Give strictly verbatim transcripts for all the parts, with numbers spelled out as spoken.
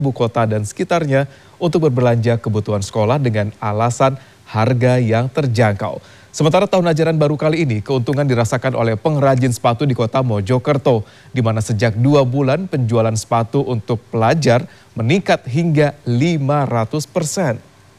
ibu kota dan sekitarnya untuk berbelanja kebutuhan sekolah dengan alasan harga yang terjangkau. Sementara tahun ajaran baru kali ini keuntungan dirasakan oleh pengrajin sepatu di kota Mojokerto, di mana sejak dua bulan penjualan sepatu untuk pelajar meningkat hingga lima ratus persen.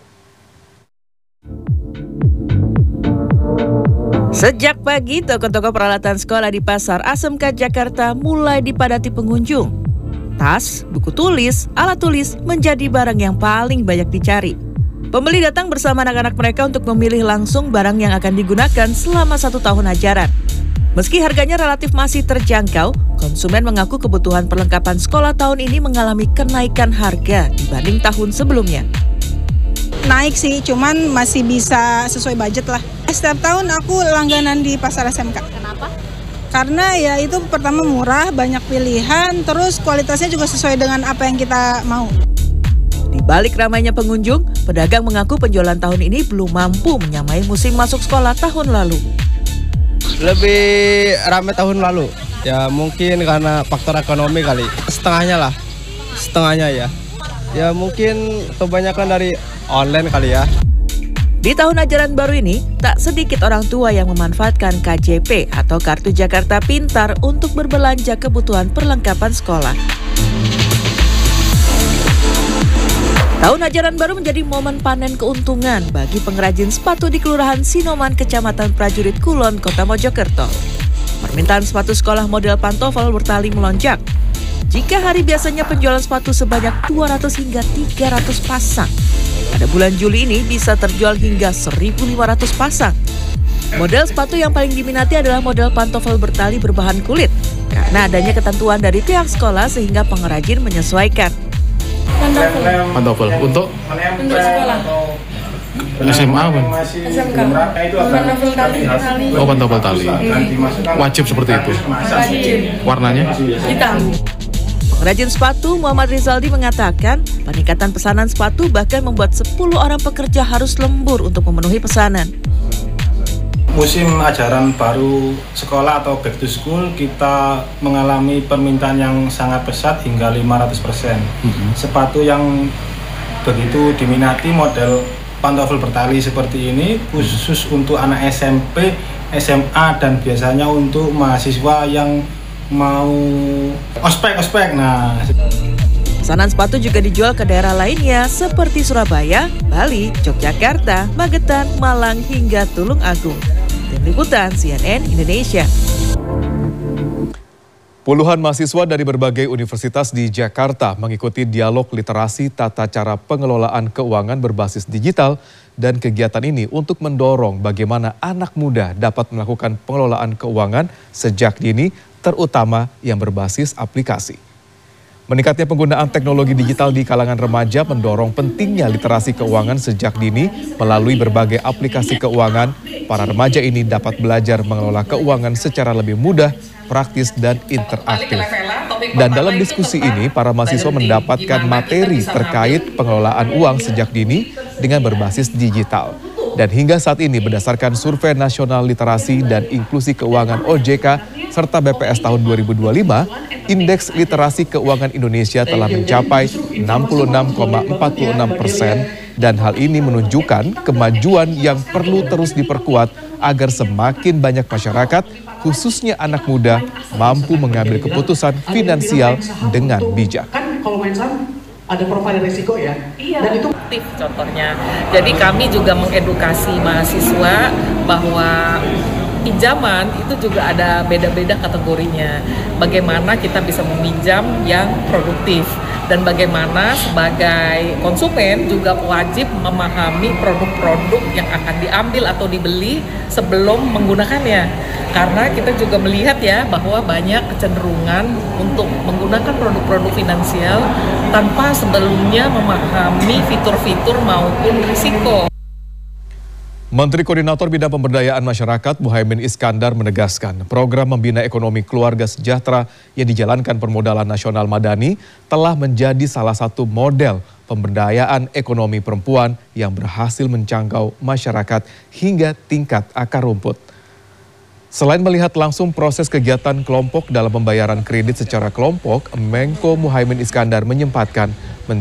Sejak pagi, toko-toko peralatan sekolah di Pasar A S M K Jakarta mulai dipadati pengunjung. Tas, buku tulis, alat tulis menjadi barang yang paling banyak dicari. Pembeli datang bersama anak-anak mereka untuk memilih langsung barang yang akan digunakan selama satu tahun ajaran. Meski harganya relatif masih terjangkau, konsumen mengaku kebutuhan perlengkapan sekolah tahun ini mengalami kenaikan harga dibanding tahun sebelumnya. Naik sih, cuman masih bisa sesuai budget lah. Setiap tahun aku langganan di Pasar A S M K. Kenapa? Karena ya itu pertama murah, banyak pilihan, terus kualitasnya juga sesuai dengan apa yang kita mau. Di balik ramainya pengunjung, pedagang mengaku penjualan tahun ini belum mampu menyamai musim masuk sekolah tahun lalu. Lebih ramai tahun lalu, ya mungkin karena faktor ekonomi kali. Setengahnya lah, setengahnya ya. Ya mungkin kebanyakan dari online kali ya. Di tahun ajaran baru ini, tak sedikit orang tua yang memanfaatkan K J P atau Kartu Jakarta Pintar untuk berbelanja kebutuhan perlengkapan sekolah. Tahun ajaran baru menjadi momen panen keuntungan bagi pengrajin sepatu di Kelurahan Sinoman, Kecamatan Prajurit Kulon, Kota Mojokerto. Permintaan sepatu sekolah model pantofel bertali melonjak. Jika hari biasanya penjualan sepatu sebanyak dua ratus hingga tiga ratus pasang, pada bulan Juli ini bisa terjual hingga seribu lima ratus pasang. Model sepatu yang paling diminati adalah model pantofel bertali berbahan kulit, karena adanya ketentuan dari pihak sekolah sehingga pengrajin menyesuaikan. Pantofel. Pantofel untuk Untuk sekolah. S M A kan? S M K. Pantofel tali. Oh, pantofel tali. Wajib seperti itu. Wajib. Warnanya? Hitam. Pengrajin sepatu Muhammad Rizaldi mengatakan peningkatan pesanan sepatu bahkan membuat sepuluh orang pekerja harus lembur untuk memenuhi pesanan. Musim ajaran baru sekolah atau back to school kita mengalami permintaan yang sangat pesat hingga lima ratus persen. Mm-hmm. Sepatu yang begitu diminati model pantofel bertali seperti ini khusus untuk anak S M P, S M A dan biasanya untuk mahasiswa yang mau ospek-ospek. Nah, pesanan sepatu juga dijual ke daerah lainnya seperti Surabaya, Bali, Yogyakarta, Magetan, Malang hingga Tulung Agung. Tim Liputan C N N Indonesia. Puluhan mahasiswa dari berbagai universitas di Jakarta mengikuti dialog literasi tata cara pengelolaan keuangan berbasis digital, dan kegiatan ini untuk mendorong bagaimana anak muda dapat melakukan pengelolaan keuangan sejak dini, terutama yang berbasis aplikasi. Meningkatnya penggunaan teknologi digital di kalangan remaja mendorong pentingnya literasi keuangan sejak dini. Melalui berbagai aplikasi keuangan, para remaja ini dapat belajar mengelola keuangan secara lebih mudah, praktis, dan interaktif. Dan dalam diskusi ini, para mahasiswa mendapatkan materi terkait pengelolaan uang sejak dini dengan berbasis digital. Dan hingga saat ini berdasarkan Survei Nasional Literasi dan Inklusi Keuangan O J K serta B P S tahun dua ribu dua puluh lima, indeks literasi keuangan Indonesia telah mencapai enam puluh enam koma empat puluh enam persen, dan hal ini menunjukkan kemajuan yang perlu terus diperkuat agar semakin banyak masyarakat, khususnya anak muda, mampu mengambil keputusan finansial dengan bijak. Kalau main saham ada profil risiko ya. Iya. Dan itu aktif contohnya. Jadi kami juga mengedukasi mahasiswa bahwa pinjaman itu juga ada beda-beda kategorinya. Bagaimana kita bisa meminjam yang produktif, dan bagaimana sebagai konsumen juga wajib memahami produk-produk yang akan diambil atau dibeli sebelum menggunakannya. Karena kita juga melihat ya bahwa banyak kecenderungan untuk menggunakan produk-produk finansial tanpa sebelumnya memahami fitur-fitur maupun risiko. Menteri Koordinator Bidang Pemberdayaan Masyarakat Muhaimin Iskandar menegaskan program membina ekonomi keluarga sejahtera yang dijalankan Permodalan Nasional Madani telah menjadi salah satu model pemberdayaan ekonomi perempuan yang berhasil menjangkau masyarakat hingga tingkat akar rumput. Selain melihat langsung proses kegiatan kelompok dalam pembayaran kredit secara kelompok, Menko Muhaimin Iskandar menyempatkan